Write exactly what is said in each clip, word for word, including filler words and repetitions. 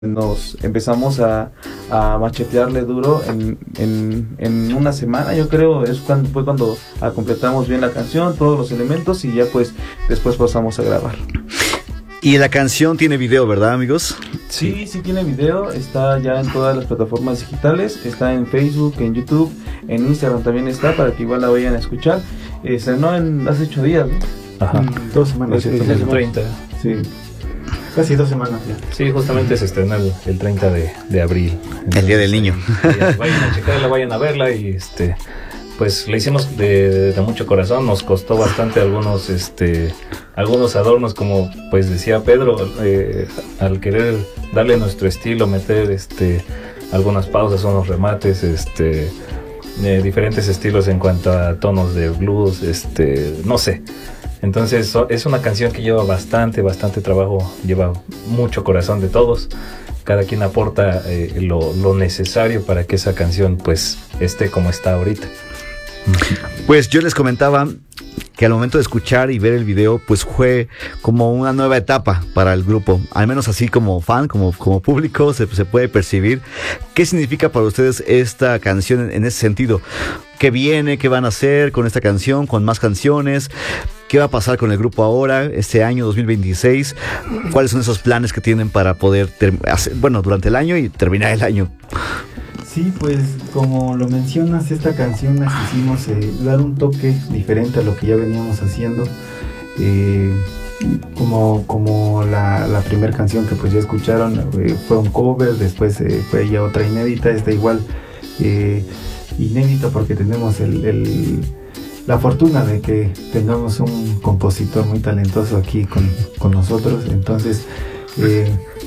nos empezamos a, a machetearle duro en, en, en una semana, yo creo, es cuando fue cuando a, completamos bien la canción, todos los elementos, y ya pues después pasamos a grabar. Y la canción tiene video, ¿verdad, amigos? Sí, sí tiene video, está ya en todas las plataformas digitales, está en Facebook, en YouTube, en Instagram también está, para que igual la vayan a escuchar. Eh, se estrenó en hace ocho días, ¿no? Ajá, dos semanas, es, el treinta. Sí. Casi dos semanas ya. Sí, justamente se estrenó el, el treinta de, de abril. Entonces, el Día del Niño. Vayan, vayan a checarla, vayan a verla y este, pues le hicimos de, de mucho corazón. Nos costó bastante algunos, este, algunos adornos, como pues decía Pedro, eh, al querer darle nuestro estilo, meter, este, algunas pausas, unos remates, este, eh, diferentes estilos en cuanto a tonos de blues, este, no sé. Entonces es una canción que lleva bastante, bastante trabajo, lleva mucho corazón de todos. Cada quien aporta eh, lo, lo necesario para que esa canción pues esté como está ahorita. Pues yo les comentaba que al momento de escuchar y ver el video, pues fue como una nueva etapa para el grupo, al menos así como fan, como, como público, se, se puede percibir. ¿Qué significa para ustedes esta canción en, en ese sentido? ¿Qué viene? ¿Qué van a hacer con esta canción? ¿Con más canciones? ¿Qué va a pasar con el grupo ahora, este año dos mil veintiséis? ¿Cuáles son esos planes que tienen para poder, ter- hacer, bueno, durante el año y terminar el año? Sí, pues como lo mencionas, esta canción la quisimos eh, dar un toque diferente a lo que ya veníamos haciendo. Eh, como como la, la primera canción que pues ya escucharon eh, fue un cover, después eh, fue ya otra inédita, esta igual eh, inédita porque tenemos el, el, la fortuna de que tengamos un compositor muy talentoso aquí con, con nosotros, entonces... Eh,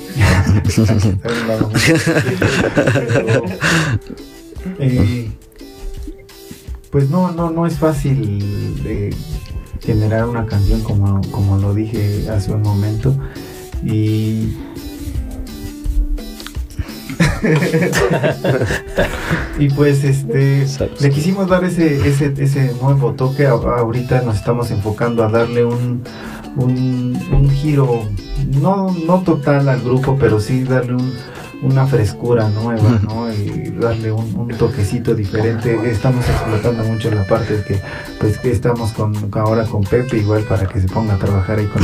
eh, pues no no no es fácil eh, generar una canción como, como lo dije hace un momento y y pues este le quisimos dar ese ese ese nuevo toque. Ahorita nos estamos enfocando a darle un un, un giro no no total al grupo, pero sí darle un, una frescura nueva, ¿no? Y darle un, un toquecito diferente. Estamos explotando mucho la parte de que pues que estamos con ahora con Pepe igual para que se ponga a trabajar ahí con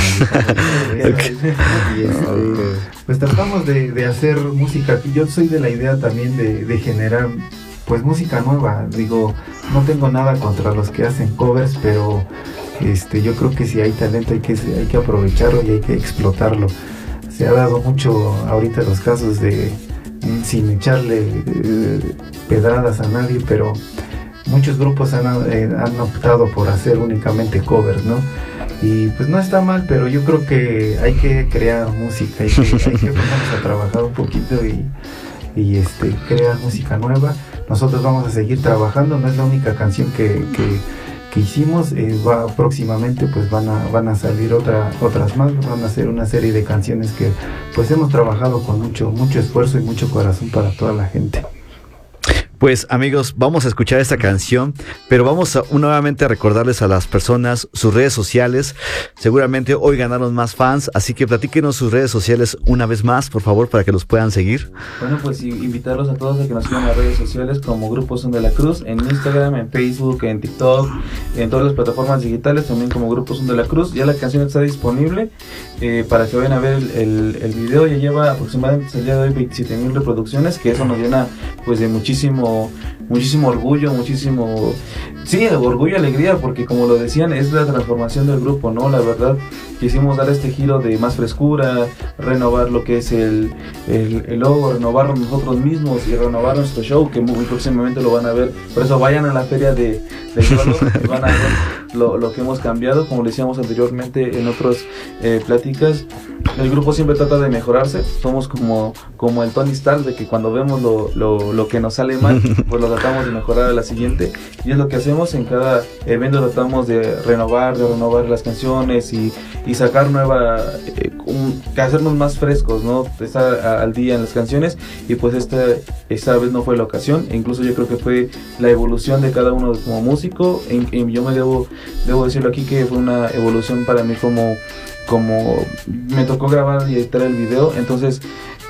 el okay. Y este, pues tratamos de, de hacer música. Yo soy de la idea también de, de generar pues música nueva. Digo, no tengo nada contra los que hacen covers, pero este yo creo que si hay talento hay que hay que aprovecharlo y hay que explotarlo. Se ha dado mucho ahorita los casos de sin echarle eh, pedradas a nadie, pero muchos grupos han, eh, han optado por hacer únicamente covers, ¿no? Y pues no está mal, pero yo creo que hay que crear música, hay que, hay que ponernos a trabajar un poquito y, y este crear música nueva. Nosotros vamos a seguir trabajando, no es la única canción que, que, que hicimos, eh, va próximamente pues van a van a salir otra, otras más, van a ser una serie de canciones que pues hemos trabajado con mucho mucho esfuerzo y mucho corazón para toda la gente. Pues amigos, vamos a escuchar esta canción, pero vamos a, nuevamente a recordarles a las personas sus redes sociales. Seguramente hoy ganaron más fans, así que platíquenos sus redes sociales una vez más, por favor, para que los puedan seguir. Bueno, pues invitarlos a todos a que nos sigan en las redes sociales como Grupo Son de la Cruz, en Instagram, en Facebook, en TikTok, en todas las plataformas digitales, también como Grupo Son de la Cruz. Ya la canción está disponible eh, para que vayan a ver el, el, el video. Ya lleva aproximadamente el día de hoy veintisiete mil reproducciones, que eso nos llena pues de muchísimo muchísimo orgullo, muchísimo sí, orgullo y alegría, porque como lo decían, es la transformación del grupo, ¿no? La verdad, quisimos dar este giro de más frescura, renovar lo que es el, el, el logo, renovarnos nosotros mismos y renovar nuestro show, que muy próximamente lo van a ver. Por eso vayan a la feria de, de Yolo y van a ver lo, lo que hemos cambiado, como le decíamos anteriormente en otras eh, pláticas. El grupo siempre trata de mejorarse, somos como, como el Tony Stark, de que cuando vemos lo, lo, lo que nos sale mal, pues lo tratamos de mejorar a la siguiente, y es lo que hacemos en cada evento. Tratamos de renovar, de renovar las canciones y, y sacar nueva, eh, un, hacernos más frescos, ¿no? Estar a, al día en las canciones, y pues esta, esta vez no fue la ocasión, e incluso yo creo que fue la evolución de cada uno como músico. En, en, yo me debo, debo decirlo aquí que fue una evolución para mí como como me tocó grabar y editar el video, entonces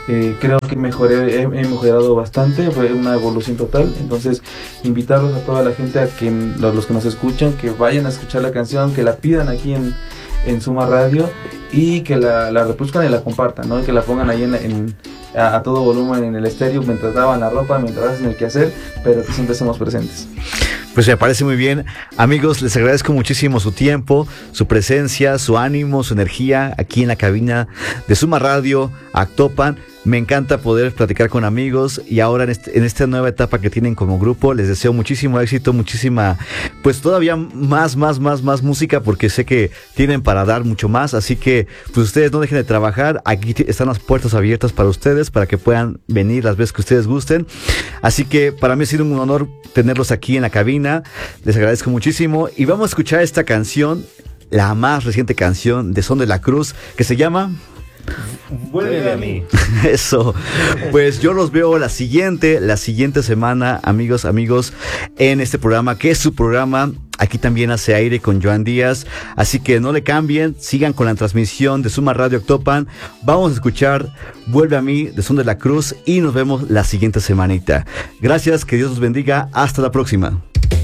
Eh, creo que mejoré, he, he mejorado bastante, fue una evolución total. Entonces, invitarlos a toda la gente, a que los, los que nos escuchan, que vayan a escuchar la canción, que la pidan aquí en, en Suma Radio y que la, la reproduzcan y la compartan, ¿no? Y que la pongan ahí en, en a, a todo volumen en el estéreo mientras lavan la ropa, mientras hacen el quehacer, pero que siempre estemos presentes. Pues me parece muy bien. Amigos, les agradezco muchísimo su tiempo, su presencia, su ánimo, su energía aquí en la cabina de Suma Radio, Actopan. Me encanta poder platicar con amigos y ahora en, este, en esta nueva etapa que tienen como grupo, les deseo muchísimo éxito, muchísima, pues todavía más, más, más, más música, porque sé que tienen para dar mucho más, así que pues ustedes no dejen de trabajar, aquí están las puertas abiertas para ustedes, para que puedan venir las veces que ustedes gusten, así que para mí ha sido un honor tenerlos aquí en la cabina, les agradezco muchísimo y vamos a escuchar esta canción, la más reciente canción de Son de la Cruz, que se llama... Vuelve a mí. Eso. Pues yo los veo la siguiente, la siguiente semana, amigos, amigos, en este programa, que es su programa. Aquí también hace aire con Joan Díaz. Así que no le cambien, sigan con la transmisión de Suma Radio Actopan. Vamos a escuchar Vuelve a mí de Son de la Cruz y nos vemos la siguiente semanita. Gracias, que Dios los bendiga. Hasta la próxima.